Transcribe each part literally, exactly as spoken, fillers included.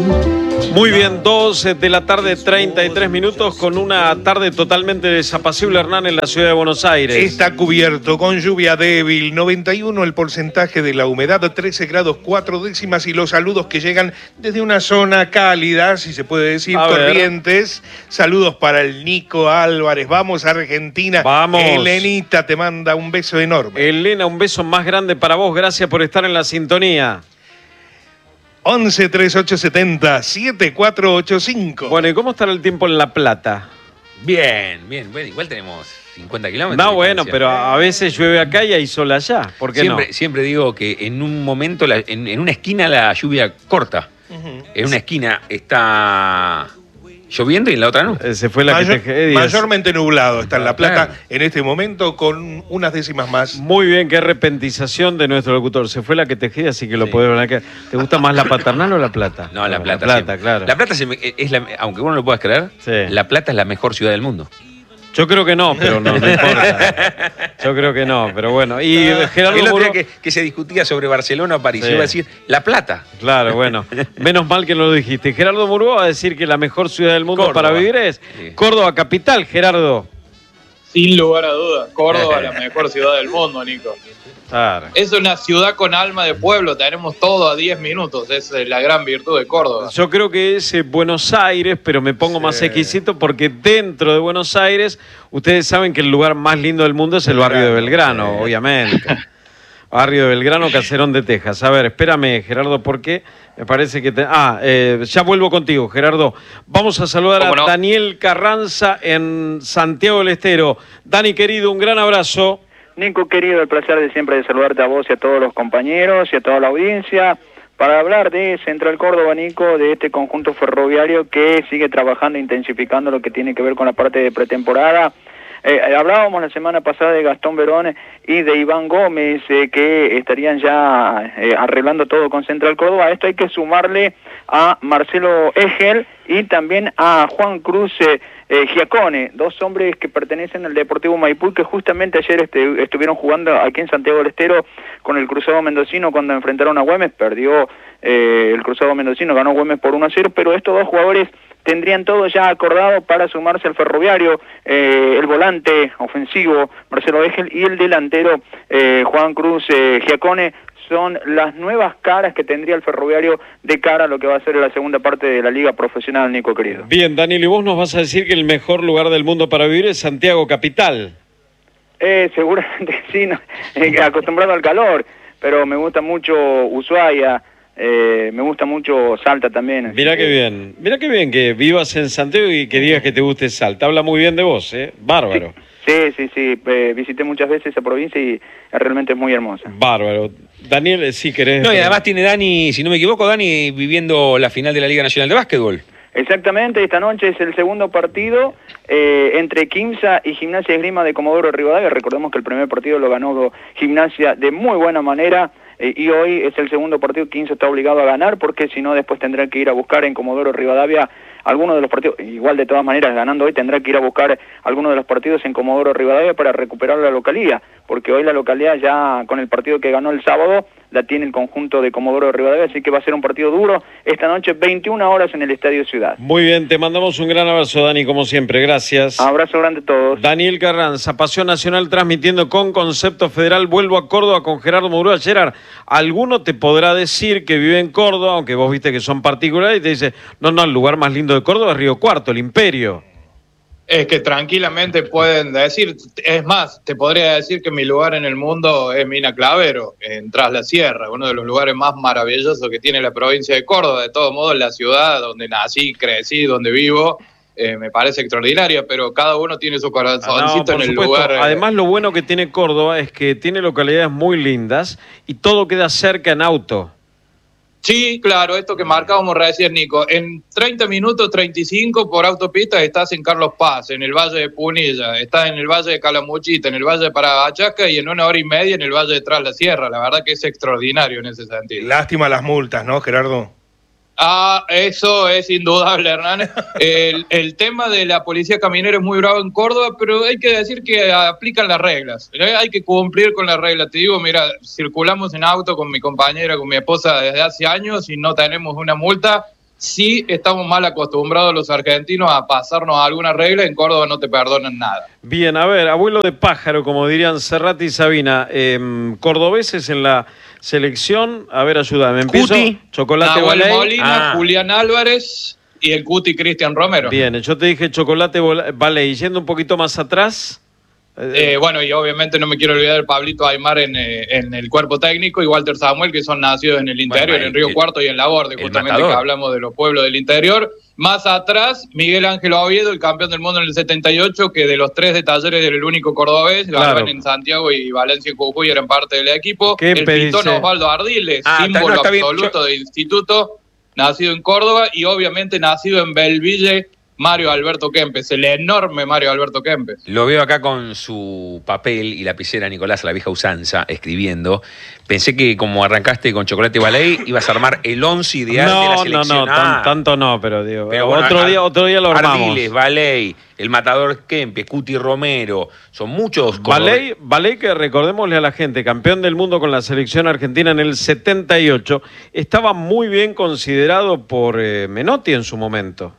Muy bien, dos de la tarde, treinta y tres minutos, con una tarde totalmente desapacible, Hernán, en la ciudad de Buenos Aires. Está cubierto con lluvia débil, noventa y uno el porcentaje de la humedad, trece grados cuatro décimas, y los saludos que llegan desde una zona cálida, si se puede decir, A ver. Corrientes. Saludos para el Nico Álvarez. Vamos a Argentina. Vamos. Elenita te manda un beso enorme. Elena, un beso más grande para vos, gracias por estar en la sintonía. once, treinta y ocho, setenta, setenta y cuatro ochenta y cinco. Bueno, ¿y cómo estará el tiempo en La Plata? Bien, bien, bueno, igual tenemos cincuenta kilómetros. No, bueno, pero a veces llueve acá y hay sol allá. ¿Por qué siempre, no? Siempre digo que en un momento, la, en, en una esquina la lluvia corta. Uh-huh. En una esquina está lloviendo y en la otra no. Eh, se fue la Mayor, que te... mayormente nublado está en La Plata, claro, en este momento, con unas décimas más. Muy bien, qué repentización de nuestro locutor. Se fue la que tejía, así que lo sí. podés ver acá. ¿Te gusta más la Paternal o La Plata? No, La Plata. La Plata, siempre. claro. La Plata es la, aunque vos no lo puedas creer, sí. La Plata es la mejor ciudad del mundo. Yo creo que no, pero no, no importa. Yo creo que no, pero bueno. Y Gerardo El otro Muró... día que, que se discutía sobre Barcelona o París, sí. yo iba a decir La Plata. Claro, bueno. Menos mal que no lo dijiste. Gerardo Muró va a decir que la mejor ciudad del mundo Córdoba. para vivir es sí. Córdoba capital, Gerardo. Sin lugar a dudas, Córdoba la mejor ciudad del mundo, Nico. Claro. Es una ciudad con alma de pueblo, tenemos todo a diez minutos, esa es la gran virtud de Córdoba. Yo creo que es eh, Buenos Aires, pero me pongo sí. más exquisito porque dentro de Buenos Aires, ustedes saben que el lugar más lindo del mundo es el barrio de Belgrano, sí. obviamente. Barrio de Belgrano, Caserón de Texas. A ver, espérame, Gerardo, porque me parece que... Te... Ah, eh, ya vuelvo contigo, Gerardo. Vamos a saludar a no? Daniel Carranza en Santiago del Estero. Dani, querido, un gran abrazo. Nico, querido, el placer de siempre de saludarte a vos y a todos los compañeros y a toda la audiencia para hablar de Central Córdoba, Nico, de este conjunto ferroviario que sigue trabajando, intensificando lo que tiene que ver con la parte de pretemporada. Eh, hablábamos la semana pasada de Gastón Verón y de Iván Gómez, eh, que estarían ya eh, arreglando todo con Central Córdoba. A esto hay que sumarle a Marcelo Egel y también a Juan Cruz eh, eh, Giacone, dos hombres que pertenecen al Deportivo Maipú, que justamente ayer este, estuvieron jugando aquí en Santiago del Estero con el Cruzado Mendocino cuando enfrentaron a Güemes. Perdió eh, el Cruzado Mendocino, ganó Güemes por uno a cero, pero estos dos jugadores tendrían todo ya acordado para sumarse al Ferroviario, eh, el volante ofensivo Marcelo Egel y el delantero eh, Juan Cruz eh, Giacone. Son las nuevas caras que tendría el Ferroviario de cara a lo que va a ser la segunda parte de la Liga Profesional, Nico, querido. Bien, Daniel, y vos nos vas a decir que el mejor lugar del mundo para vivir es Santiago capital. Eh, seguramente sí, no, eh, acostumbrado al calor, pero me gusta mucho Ushuaia. Eh, me gusta mucho Salta también. Mirá que... qué bien, mirá qué bien que vivas en Santiago y que digas que te guste Salta. Habla muy bien de vos, ¿eh? Bárbaro. Sí, sí, sí, sí. Eh, visité muchas veces esa provincia y realmente es muy hermosa. Bárbaro. Daniel, sí querés... No, y además tiene Dani, si no me equivoco, Dani viviendo la final de la Liga Nacional de Básquetbol. Exactamente, esta noche es el segundo partido eh, entre Quimsa y Gimnasia Esgrima de Comodoro Rivadavia. Recordemos que el primer partido lo ganó Gimnasia de muy buena manera. Eh, y hoy es el segundo partido. Quimsa está obligado a ganar porque si no después tendrá que ir a buscar en Comodoro Rivadavia algunos de los partidos, igual de todas maneras ganando hoy tendrá que ir a buscar algunos de los partidos en Comodoro Rivadavia para recuperar la localía, porque hoy la localidad ya con el partido que ganó el sábado la tiene el conjunto de Comodoro Rivadavia, así que va a ser un partido duro esta noche, veintiuna horas en el Estadio Ciudad. Muy bien, te mandamos un gran abrazo, Dani, como siempre, gracias. Abrazo grande a todos. Daniel Carranza, Pasión Nacional transmitiendo con Concepto Federal. Vuelvo a Córdoba con Gerardo Murúa. Gerard, alguno te podrá decir que vive en Córdoba, aunque vos viste que son particulares, y te dice, no, no, el lugar más lindo de Córdoba es Río Cuarto, el Imperio. Es que tranquilamente pueden decir, es más, te podría decir que mi lugar en el mundo es Mina Clavero, en Tras la Sierra, uno de los lugares más maravillosos que tiene la provincia de Córdoba. De todos modos, la ciudad donde nací, crecí, donde vivo, eh, me parece extraordinaria, pero cada uno tiene su corazoncito ah, no, en el supuesto. lugar. Eh. Además, lo bueno que tiene Córdoba es que tiene localidades muy lindas y todo queda cerca en auto. Sí, claro, esto que marcábamos recién, Nico. En treinta minutos, treinta y cinco por autopista estás en Carlos Paz, en el Valle de Punilla, estás en el Valle de Calamuchita, en el Valle de Parabachaca y en una hora y media en el Valle de Tras la Sierra. La verdad que es extraordinario en ese sentido. Lástima las multas, ¿no, Gerardo? Ah, eso es indudable, Hernán. El, el tema de la policía caminera es muy bravo en Córdoba, pero hay que decir que aplican las reglas. Hay que cumplir con las reglas. Te digo, mira, circulamos en auto con mi compañera, con mi esposa desde hace años y no tenemos una multa. sí estamos mal acostumbrados los argentinos a pasarnos alguna regla, en Córdoba no te perdonan nada. Bien, a ver, abuelo de pájaro, como dirían Serrat y Sabina, eh, cordobeses en la selección, a ver, ayúdame, empiezo. Cuti. Chocolate Nahuel Baley. Molina, Ah. Julián Álvarez y el Cuti Cristian Romero. Bien, yo te dije Chocolate Baley, yendo un poquito más atrás. Eh, bueno, y obviamente no me quiero olvidar de Pablito Aymar en, eh, en el cuerpo técnico y Walter Samuel, que son nacidos en el interior, Bueno, en Río el- Cuarto y en La Borde, el justamente matador. que hablamos de los pueblos del interior. Más atrás, Miguel Ángel Oviedo, el campeón del mundo en el setenta y ocho, que de los tres de Talleres era el único cordobés, Claro. ganaban en Santiago y Valencia y Jujuy eran parte del equipo. ¿Qué El dice? pitón Osvaldo Ardiles, Ah, está- símbolo no, está bien. absoluto Yo- de instituto, nacido en Córdoba y obviamente nacido en Belville, Mario Alberto Kempes, el enorme Mario Alberto Kempes. Lo veo acá con su papel y lapicera, Nicolás, a la vieja usanza, escribiendo. Pensé que como arrancaste con Chocolate Baley, ibas a armar el once ideal de la No, no, selección. no, tan- Ah, tanto no, pero digo, pero bueno, otro, Ar- día, otro día lo armamos. Ardiles, Baley, el matador Kempes, Cuti Romero, son muchos. Baley, Baley, que recordémosle a la gente, campeón del mundo con la selección argentina en el setenta y ocho, estaba muy bien considerado por eh, Menotti en su momento.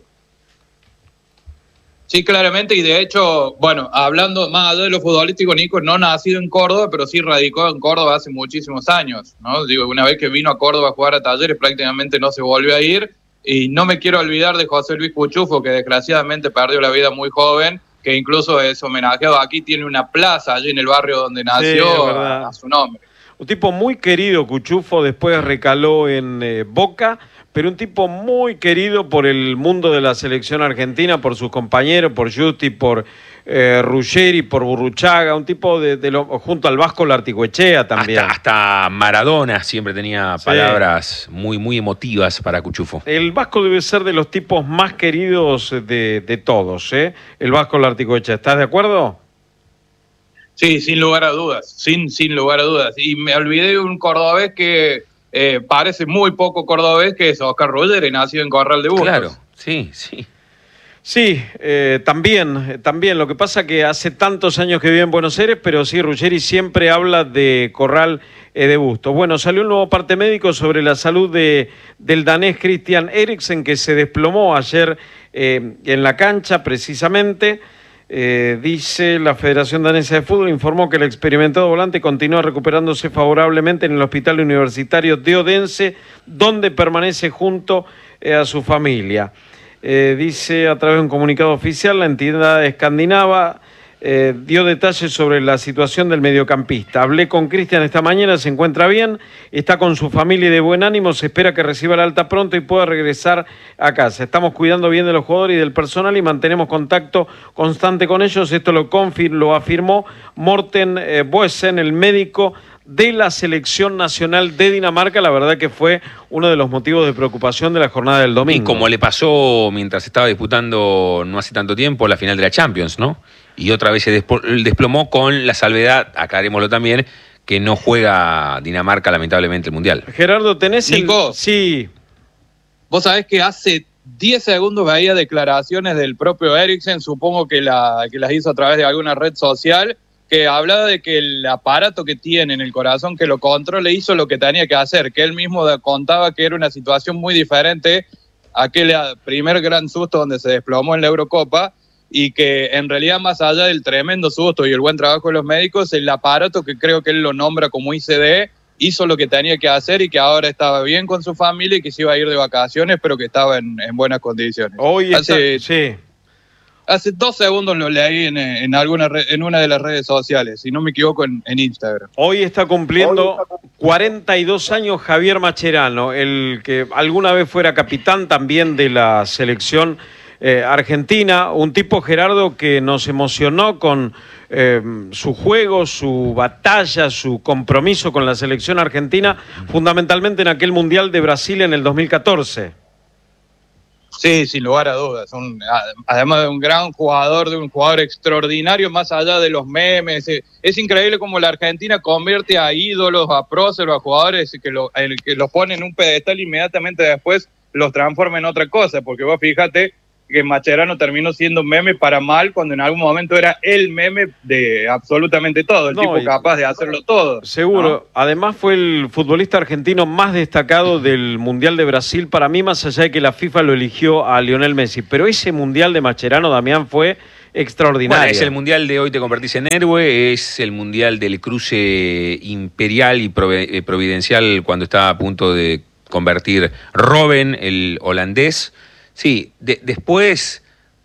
Sí, claramente, y de hecho, bueno, hablando más allá de lo futbolístico, Nico no nacido en Córdoba, pero sí radicó en Córdoba hace muchísimos años, ¿no? Digo, una vez que vino a Córdoba a jugar a Talleres, prácticamente no se volvió a ir, y no me quiero olvidar de José Luis Cuchufo, que desgraciadamente perdió la vida muy joven, que incluso es homenajeado aquí, tiene una plaza allí en el barrio donde nació, es verdad. a, a su nombre. Un tipo muy querido, Cuchufo, después recaló en eh, Boca, pero un tipo muy querido por el mundo de la selección argentina, por sus compañeros, por Justi, por eh, Ruggeri, por Burruchaga, un tipo de, de lo, junto al Vasco Larticoechea también. Hasta, hasta Maradona siempre tenía Sí. palabras muy, muy emotivas para Cuchufo. El Vasco debe ser de los tipos más queridos de, de todos, ¿eh? El Vasco Larticoechea, ¿estás de acuerdo? Sí, sin lugar a dudas, sin, sin lugar a dudas. Y me olvidé de un cordobés que eh, parece muy poco cordobés, que es Oscar Ruggeri, nacido en Corral de Burgos. Claro, sí, sí. Sí, eh, también, eh, también. Lo que pasa que hace tantos años que vive en Buenos Aires, pero sí, Ruggeri siempre habla de Corral eh, de Bustos. Bueno, salió un nuevo parte médico sobre la salud de, del danés Christian Eriksen, que se desplomó ayer eh, en la cancha, precisamente. Eh, dice la Federación Danesa de Fútbol, informó que el experimentado volante continúa recuperándose favorablemente en el Hospital Universitario de Odense, donde permanece junto eh, a su familia. Eh, dice a través de un comunicado oficial, la entidad escandinava eh, dio detalles sobre la situación del mediocampista. Hablé con Cristian esta mañana, se encuentra bien, está con su familia y de buen ánimo, se espera que reciba la alta pronto y pueda regresar a casa. Estamos cuidando bien de los jugadores y del personal y mantenemos contacto constante con ellos. Esto lo, confir lo afirmó Morten eh, Boesen, el médico de la selección nacional de Dinamarca. La verdad que fue uno de los motivos de preocupación de la jornada del domingo. Y como le pasó mientras estaba disputando no hace tanto tiempo la final de la Champions, ¿no? Y otra vez se desplomó con la salvedad, aclarémoslo también, que no juega Dinamarca lamentablemente el Mundial. Gerardo, ¿tenés el...? Nico. Sí. Vos sabés que hace diez segundos veía declaraciones del propio Eriksen, supongo que, la, que las hizo a través de alguna red social, que hablaba de que el aparato que tiene en el corazón que lo controla hizo lo que tenía que hacer, que él mismo contaba que era una situación muy diferente a aquel primer gran susto donde se desplomó en la Eurocopa, y que en realidad, más allá del tremendo susto y el buen trabajo de los médicos, el aparato, que creo que él lo nombra como I C D, hizo lo que tenía que hacer y que ahora estaba bien con su familia y que se iba a ir de vacaciones, pero que estaba en, en buenas condiciones. Hoy hace, está... Sí. Hace dos segundos lo leí en, en, alguna red, en una de las redes sociales, si no me equivoco, en, en Instagram. Hoy está cumpliendo cuarenta y dos años Javier Mascherano, el que alguna vez fuera capitán también de la selección eh, argentina, un tipo, Gerardo, que nos emocionó con eh, su juego, su batalla, su compromiso con la selección argentina, fundamentalmente en aquel Mundial de Brasil en el dos mil catorce. Sí, sin lugar a dudas. Un, además de un gran jugador, de un jugador extraordinario, más allá de los memes. Es, es increíble cómo la Argentina convierte a ídolos, a próceros, a jugadores que, lo, que los ponen en un pedestal, inmediatamente después los transforma en otra cosa. Porque vos fíjate que Mascherano terminó siendo meme para mal cuando en algún momento era el meme de absolutamente todo, el no, tipo capaz de hacerlo todo. Seguro. ¿No? Además fue el futbolista argentino más destacado del Mundial de Brasil, para mí, más allá de que la FIFA lo eligió a Lionel Messi. Pero ese Mundial de Mascherano, Damián, fue extraordinario. Bueno, es el Mundial de hoy te convertís en héroe, es el Mundial del cruce imperial y providencial cuando está a punto de convertir Robben, el holandés. Sí, de, después,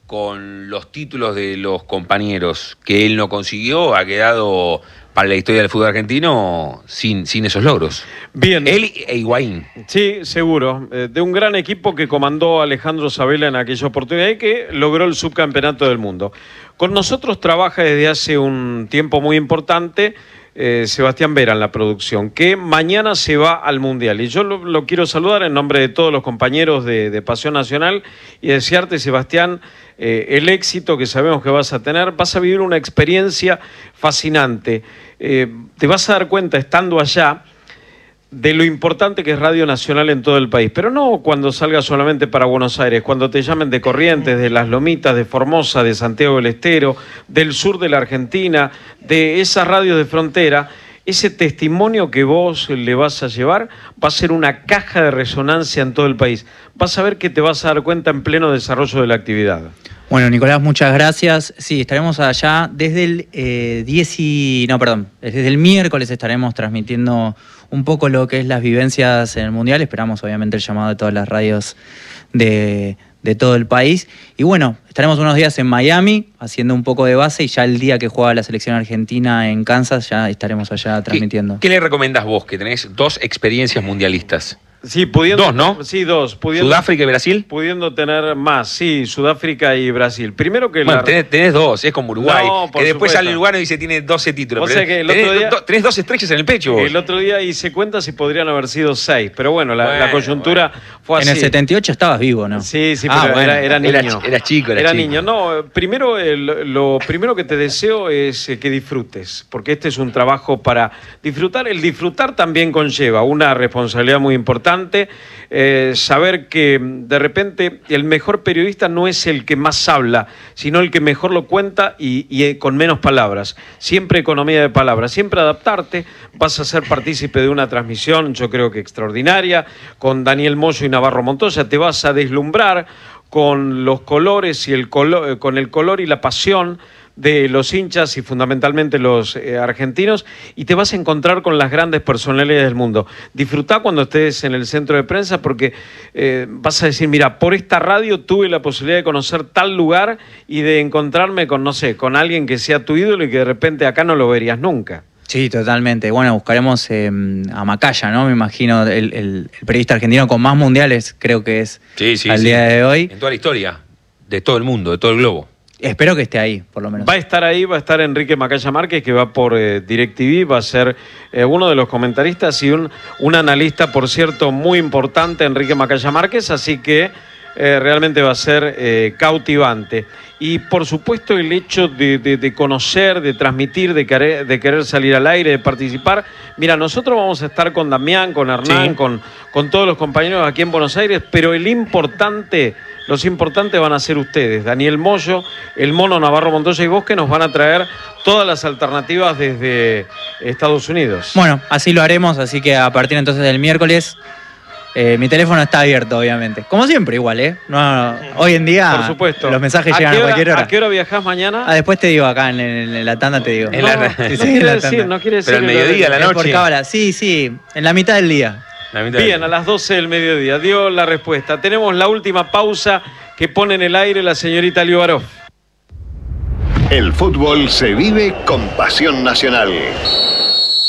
con los títulos de los compañeros que él no consiguió, ha quedado para la historia del fútbol argentino sin, sin esos logros. Bien. Él e Higuaín. Sí, seguro. Eh, de un gran equipo que comandó Alejandro Sabella en aquella oportunidad y que logró el subcampeonato del mundo. Con nosotros trabaja desde hace un tiempo muy importante Eh, Sebastián Vera en la producción, que mañana se va al Mundial. Y yo lo, lo quiero saludar en nombre de todos los compañeros de, de Pasión Nacional y desearte, Sebastián, eh, el éxito que sabemos que vas a tener. Vas a vivir una experiencia fascinante. Eh, te vas a dar cuenta, estando allá, de lo importante que es Radio Nacional en todo el país, pero no cuando salgas solamente para Buenos Aires, cuando te llamen de Corrientes, de Las Lomitas, de Formosa, de Santiago del Estero, del sur de la Argentina, de esas radios de frontera. Ese testimonio que vos le vas a llevar va a ser una caja de resonancia en todo el país. Vas a ver que te vas a dar cuenta en pleno desarrollo de la actividad. Bueno, Nicolás, muchas gracias. Sí, estaremos allá desde el eh, diez y, no, perdón, desde el miércoles estaremos transmitiendo un poco lo que es las vivencias en el Mundial. Esperamos, obviamente, el llamado de todas las radios de, de todo el país. Y bueno, estaremos unos días en Miami haciendo un poco de base y ya el día que juega la selección argentina en Kansas ya estaremos allá transmitiendo. ¿Qué, qué le recomendás vos, que tenés dos experiencias mundialistas? Sí, pudiendo, dos, ¿no? Sí, dos. Pudiendo, ¿Sudáfrica y Brasil? Pudiendo tener más, sí, Sudáfrica y Brasil. Primero que... Bueno, la... tenés, tenés dos, es como Uruguay, no, que después supuesto. sale el uruguayo y dice tiene doce títulos. O sea que el tenés, otro día, do, tenés dos estrellas en el pecho vos. El otro día hice cuentas y podrían haber sido seis, pero bueno, la, bueno, la coyuntura bueno. fue así. En el setenta y ocho estabas vivo, ¿no? Sí, sí, ah, pero bueno. era, era niño. Era, era chico, era, era chico. niño. No, primero, el, lo primero que te deseo es que disfrutes, porque este es un trabajo para disfrutar. El disfrutar también conlleva una responsabilidad muy importante, eh, saber que de repente el mejor periodista no es el que más habla, sino el que mejor lo cuenta y, y con menos palabras. Siempre economía de palabras, siempre adaptarte. Vas a ser partícipe de una transmisión, yo creo que extraordinaria, con Daniel Moyo y Navarro Montoya. Te vas a deslumbrar con los colores y el color, con el color y la pasión de los hinchas y fundamentalmente los eh, argentinos, y te vas a encontrar con las grandes personalidades del mundo. Disfrutá cuando estés en el centro de prensa porque eh, vas a decir, mira, por esta radio tuve la posibilidad de conocer tal lugar y de encontrarme con, no sé, con alguien que sea tu ídolo y que de repente acá no lo verías nunca. Sí, totalmente. Bueno, buscaremos eh, a Macaya, ¿no? Me imagino, el, el, el periodista argentino con más mundiales, creo que es sí, sí, al sí. día de hoy. En toda la historia, de todo el mundo, de todo el globo. Espero que esté ahí, por lo menos. Va a estar ahí, va a estar Enrique Macaya Márquez, que va por eh, DirecTV, va a ser eh, uno de los comentaristas y un, un analista, por cierto, muy importante, Enrique Macaya Márquez, así que eh, realmente va a ser eh, cautivante. Y por supuesto el hecho de, de, de conocer, de transmitir, de querer, de querer salir al aire, de participar. Mira, nosotros vamos a estar con Damián, con Hernán, sí. con, con todos los compañeros aquí en Buenos Aires, pero el importante... Los importantes van a ser ustedes, Daniel Moyo, el Mono Navarro Montoya y vos, que nos van a traer todas las alternativas desde Estados Unidos. Bueno, así lo haremos, así que a partir entonces del miércoles, eh, mi teléfono está abierto, obviamente. Como siempre, igual, ¿eh? No, no, hoy en día por supuesto. Los mensajes ¿A llegan hora, a cualquier hora. ¿A qué hora viajás mañana? Ah, después te digo acá en, en, en la tanda, te digo. No, la, no, sí, no sí, quiere la decir, no quiere decir. Pero al mediodía, a la noche. Por cámara. Sí, sí, en la mitad del día. Bien, a las doce del mediodía. Dio la respuesta. Tenemos la última pausa que pone en el aire la señorita Liubarov. El fútbol se vive con Pasión Nacional.